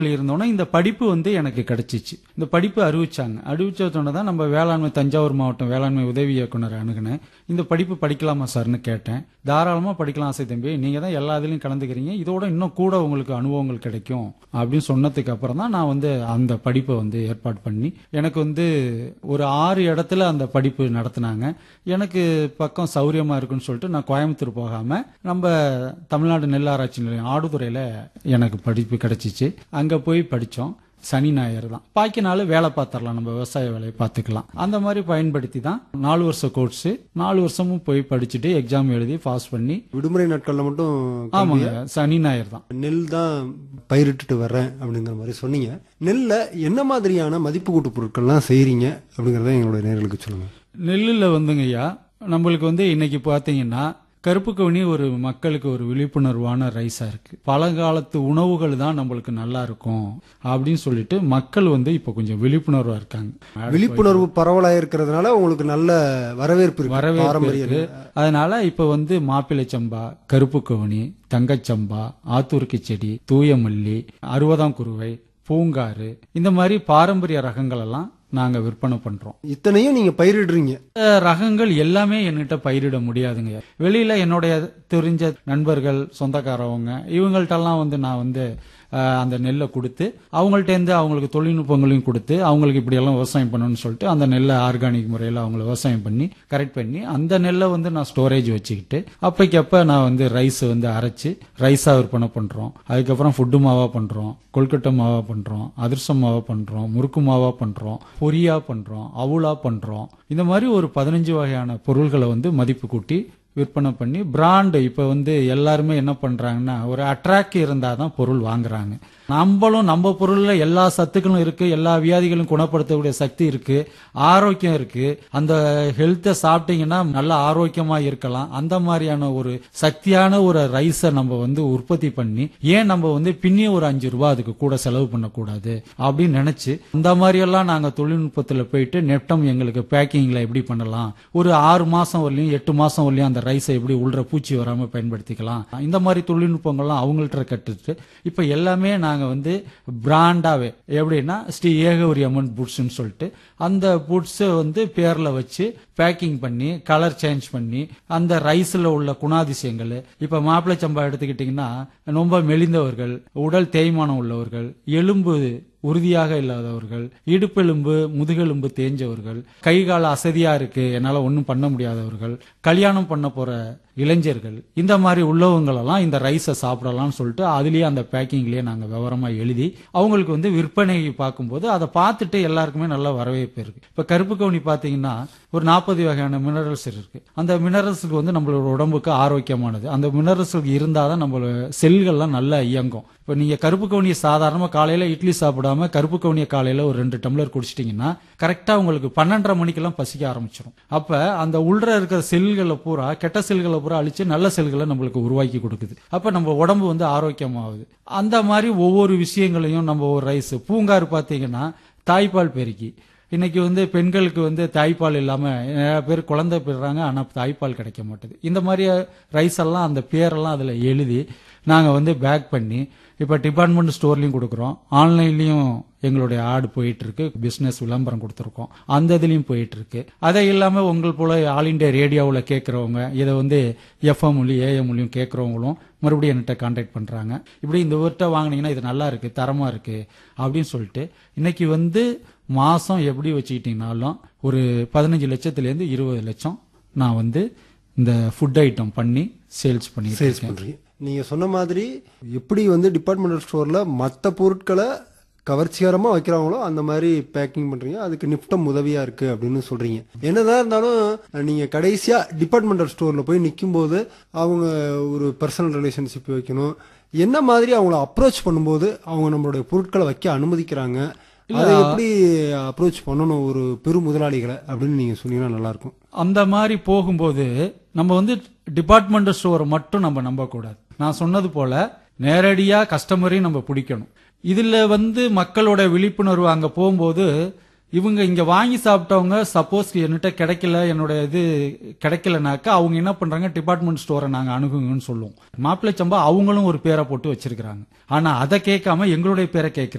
இருந்தோன்னா இந்த படிப்பு எனக்கு கிடைச்சிச்சு. இந்த படிப்பு அறிவிச்சாங்க. அறிவிச்சோடனே தான் நம்ம வேளாண்மை தஞ்சாவூர் மாவட்டம் வேளாண்மை உதவி இயக்குனர் அணுகுனேன். இந்த படிப்பு படிக்கலாமா சார்னு கேட்டேன். தாராளமா படிக்கலாம் ஆசை தம்பி, நீங்க தான் எல்லா இதுலயும் கலந்துக்கிறீங்க, இதோட இன்னும் கூட உங்களுக்கு அனுபவங்கள் கிடைக்கும் அப்படின்னு சொன்னதுக்கு அப்புறம் தான் நான் அந்த படிப்பை ஏற்பாடு பண்ணி எனக்கு ஒரு 6 இடத்துல அந்த படிப்பு நடத்தினாங்க. எனக்கு பக்கம் சௌரியமா இருக்குன்னு சொல்லிட்டு நான் கோயம்புத்தூர் போகாம நம்ம தமிழ்நாடு நெல் ஆராய்ச்சி நிலையம் ஆடுதுறையில எனக்கு படிப்பு கிடைச்சிச்சு. அங்க போய் படிச்சோம். சனி ஞாயிறு தான், பாக்கி நாள் வேலை பார்த்துடலாம், நம்ம விவசாய வேலையை பார்த்துக்கலாம். அந்த மாதிரி பயன்படுத்தி தான் 4 வருஷ கோர்ஸ் 4 வருஷமும் போய் படிச்சுட்டு எக்ஸாம் எழுதி பாஸ் பண்ணி. விடுமுறை நாட்கள்ல மட்டும்? ஆமாங்க, சனி ஞாயிறு தான். நெல் தான் பயிரிட்டு வர்றேன் அப்படிங்கிற மாதிரி சொன்னீங்க. நெல்ல என்ன மாதிரியான மதிப்பு கூட்டு பொருட்கள்லாம் செய்றீங்க அப்படிங்கறத எங்களுடைய நேயர்களுக்கு சொல்லுங்க. நெல்லுல ஐயா நம்மளுக்கு இன்னைக்கு பாத்தீங்கன்னா கருப்பு கவுனி ஒரு மக்களுக்கு ஒரு விழிப்புணர்வான ரைஸா இருக்கு. பழங்காலத்து உணவுகள் தான் நம்மளுக்கு நல்லா இருக்கும் அப்படின்னு சொல்லிட்டு மக்கள் இப்ப கொஞ்சம் விழிப்புணர்வா இருக்காங்க. விழிப்புணர்வு பரவலா இருக்கிறதுனால உங்களுக்கு நல்ல வரவேற்பு இருக்கு. அதனால இப்ப மாப்பிள்ளை சம்பா, கருப்பு கவுனி, தங்கச்சம்பா, ஆத்தூர்க்கு செடி, தூயமல்லி, 60ஆம் குருவை, பூங்காறு, இந்த மாதிரி பாரம்பரிய ரகங்கள் எல்லாம் நாங்க விற்பனை பண்றோம். இத்தனையும் நீங்க பயிரிடுறீங்க? ரகங்கள் எல்லாமே என்கிட்ட பயிரிட முடியாதுங்க. வெளியில என்னுடைய தெரிஞ்ச நண்பர்கள், சொந்தக்காரவங்க இவங்கள்ட்ட எல்லாம் நான் அந்த நெல்லை கொடுத்து அவங்கள்ட்ட இருந்து அவங்களுக்கு தொழில்நுட்பங்களையும் கொடுத்து அவங்களுக்கு இப்படி எல்லாம் விவசாயம் பண்ணணும்னு சொல்லிட்டு அந்த நெல்லை ஆர்கானிக் முறையில் அவங்களை விவசாயம் பண்ணி கரெக்ட் பண்ணி அந்த நெல்லை நான் ஸ்டோரேஜ் வச்சுக்கிட்டு அப்பைக்கப்ப நான் ரைஸ் அரைச்சு ரைஸா விற்பனை பண்றோம். அதுக்கப்புறம் ஃபுட்டு மாவா பண்றோம், கொல்கட்டை மாவா பண்றோம், அதிர்சம் மாவா பண்றோம், முறுக்கு மாவா பண்றோம், பொரியா பண்றோம், அவுளா பண்றோம். இந்த மாதிரி ஒரு 15 வகையான பொருள்களை மதிப்பு கூட்டி விற்பனை பண்ணி பிராண்ட் இப்ப எல்லாருமே என்ன பண்றாங்கன்னா ஒரு அட்ராக்ட் இருந்தாதான் பொருள் வாங்குறாங்க. நம்ம பொருள்ல எல்லா சத்துக்களும் இருக்கு, எல்லா வியாதிகளும் குணப்படுத்தக்கூடிய சக்தி இருக்கு, ஆரோக்கியம் இருக்கு. அந்த ஹெல்த்தை சாப்பிட்டீங்கன்னா நல்ல ஆரோக்கியமா இருக்கலாம். அந்த மாதிரியான ஒரு சக்தியான ஒரு ரைஸை நம்ம உற்பத்தி பண்ணி ஏன் நம்ம பின்னி ஒரு 5 ரூபாய் அதுக்கு கூட செலவு பண்ணக்கூடாது அப்படின்னு நினைச்சு அந்த மாதிரி எல்லாம் நாங்க தொழில்நுட்பத்துல போயிட்டு நெப்டம் எங்களுக்கு பேக்கிங்ல எப்படி பண்ணலாம், ஒரு 6 மாசம் வரலையும் 8 மாசம் வரலையும் அந்த ரைஸை எப்படி உள்ள பூச்சி வராம பயன்படுத்திக்கலாம், இந்த மாதிரி தொழில்நுட்பங்கள்லாம் அவங்கள்ட்ட கற்றுட்டு இப்ப எல்லாமே நாங்க பிராண்டாவே எப்படின்னா ஸ்ரீ ஏகவரி அம்மன் பூட்ஸ்ன்னு சொல்லிட்டு அந்த பூட்ஸ் பேர்ல வச்சு பேக்கிங் பண்ணி கலர் சேஞ்ச் பண்ணி அந்த ரைஸ்ல உள்ள குணாதிசயங்கள். இப்ப மாப்பிள்ளை சம்பா எடுத்துக்கிட்டீங்கன்னா ரொம்ப மெலிந்தவர்கள், உடல் தேய்மானம் உள்ளவர்கள், எலும்பு உறுதியாக இல்லாதவர்கள், இடுப்பெலும்பு முதுகெலும்பு தேஞ்சவர்கள், கை கால அசதியா இருக்கு என்னால ஒன்னும் பண்ண முடியாதவர்கள், கல்யாணம் பண்ண போற இளைஞர்கள், இந்த மாதிரி உள்ளவங்கள் எல்லாம் இந்த ரைஸை சாப்பிடலாம்னு சொல்லிட்டு அதுலயே அந்த பேக்கிங்லயே நாங்க விவரமா எழுதி அவங்களுக்கு விற்பனை பார்க்கும்போது அதை பார்த்துட்டு எல்லாருக்குமே நல்ல வரவேற்பு இருக்கு. இப்ப கருப்பு கவுனி பாத்தீங்கன்னா ஒரு 40 வகையான மினரல்ஸ் இருக்கு. அந்த மினரல்ஸுக்கு நம்மளோட உடம்புக்கு ஆரோக்கியமானது. அந்த மினரல்ஸுக்கு இருந்தாதான் நம்ம செல்கள்லாம் நல்லா இயங்கும். இப்ப நீங்க கருப்பு கவுனியை சாதாரணமா காலையில இட்லி சாப்பிடாம கருப்பு கவுனியை காலையில ஒரு 2 டம்ளர் குடிச்சிட்டீங்கன்னா கரெக்டா உங்களுக்கு 12:30 மணிக்கெல்லாம் பசிக்க ஆரம்பிச்சிடும். அப்ப அந்த உள்ள இருக்கிற செல்களை பூரா கெட்ட செல்களை பூரா அழிச்சு நல்ல செல்களை நம்மளுக்கு உருவாக்கி கொடுக்குது. அப்ப நம்ம உடம்பு ஆரோக்கியமாகுது. அந்த மாதிரி ஒவ்வொரு விஷயங்களையும் நம்ம ஒரு ரைஸ் பூங்காறு பாத்தீங்கன்னா தாய்ப்பால் பெருக்கி இன்னைக்கு பெண்களுக்கு தாய்ப்பால் இல்லாம நிறைய பேர் குழந்தை பெறாங்க, ஆனா தாய்ப்பால் கிடைக்க மாட்டேது. இந்த மாதிரி ரைஸ் எல்லாம் அந்த பேரெல்லாம் அதுல எழுதி நாங்க பேக் பண்ணி இப்ப டிபார்ட்மெண்ட் ஸ்டோர்லயும் கொடுக்கறோம், ஆன்லைன்லயும் எங்களுடைய ஆடு போயிட்டு இருக்கு, பிசினஸ் விளம்பரம் கொடுத்திருக்கோம், அந்த இதுலயும் போயிட்டு இருக்கு. அதை இல்லாம உங்கள் போல ஆல் இண்டியா ரேடியோவில் கேட்கறவங்க இதை எஃப்எம் மொழியும் ஏஎம் மொழியும் கேட்கறவங்களும் மறுபடியும் என்கிட்ட கான்டாக்ட் பண்றாங்க. இப்படி இந்த ஊர்ட்ட வாங்கினீங்கன்னா இது நல்லா இருக்கு, தரமா இருக்கு அப்படின்னு சொல்லிட்டு இன்னைக்கு மாசம் எப்படி வச்சுக்கிட்டீங்கன்னாலும் ஒரு 15 லட்சத்துல இருந்து 20 லட்சம் நான் இந்த ஃபுட் ஐட்டம் பண்ணி சேல்ஸ் பண்ணி. நீங்க சொன்ன மாதிரி எப்படி டிபார்ட்மெண்டல் ஸ்டோர்ல மற்ற பொருட்களை கவர்ச்சிகரமா வைக்கிறாங்களோ அந்த மாதிரி பேக்கிங் பண்றீங்க, அதுக்கு நிப்டம் உதவியா இருக்கு அப்படின்னு சொல்றீங்க. என்னதான் இருந்தாலும் நீங்க கடைசியா டிபார்ட்மெண்டல் ஸ்டோர்ல போய் நிற்கும் போது அவங்க ஒரு பர்சனல் ரிலேஷன்ஷிப் வைக்கணும். என்ன மாதிரி அவங்கள அப்ரோச் பண்ணும்போது அவங்க நம்மளுடைய பொருட்களை வைக்க அனுமதிக்கிறாங்க, அதை எப்படி அப்ரோச் பண்ணணும் ஒரு பெரு முதலாளிகளை அப்படின்னு நீங்க சொன்னீங்கன்னா நல்லா இருக்கும். அந்த மாதிரி போகும்போது நம்ம டிபார்ட்மெண்டல் ஸ்டோரை மட்டும் நம்ம நம்ப கூடாது. நான் சொன்னது போல நேரடியா கஸ்டமரையும் நம்ம பிடிக்கணும். இதுல மக்களோட விழிப்புணர்வு அங்க போகும்போது இவங்க இங்க வாங்கி சாப்பிட்டவங்க சப்போஸ் என்கிட்ட கிடைக்கல, என்னோட இது கிடைக்கலனாக்கா அவங்க என்ன பண்றாங்க, டிபார்ட்மெண்ட் ஸ்டோரை நாங்க அணுகுங்கன்னு சொல்லுவோம். மாப்பிள்ளை சம்பா அவங்களும் ஒரு பேரை போட்டு வச்சிருக்காங்க. ஆனா அதை கேட்காம எங்களுடைய பேரை கேட்கறாங்க.